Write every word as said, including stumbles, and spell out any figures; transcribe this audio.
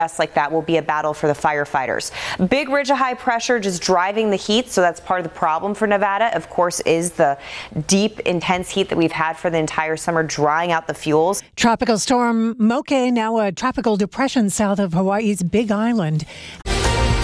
like that will be a battle for the firefighters. Big ridge of high pressure just driving the heat, so that's part of the problem for Nevada, of course, is the deep, intense heat that we've had for the entire summer, drying out the fuels. Tropical storm Moke, now a tropical depression south of Hawaii's Big Island.